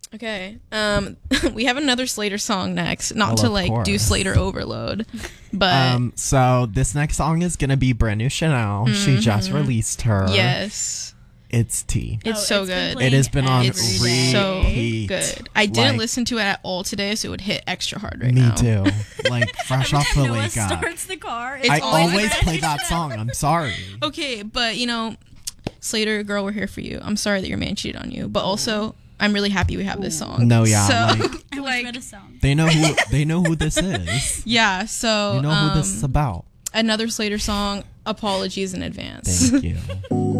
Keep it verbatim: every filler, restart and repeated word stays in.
Okay. Um, we have another Slater song next. Not Well, to of like course. do Slater overload, but Um, so this next song is gonna be brand new Chanel. She just released her. yes, It's T. it's Oh, so it's been good. playing It has been on It's every so repeat. good. I didn't Like, listen to it at all today, so it would hit extra hard right Me now. too. Like fresh Every off time the Noah wake up. starts the car, It's I always- always play that song. I'm sorry. Okay, but you know, Slater, girl, we're here for you. I'm sorry that your man cheated on you, but also I'm really happy we have this song. No, yeah, So, like- I like, wish read a song. They know who they know who this is. yeah. So You know who this is um, about. another Slater song. Apologies in advance. Thank you.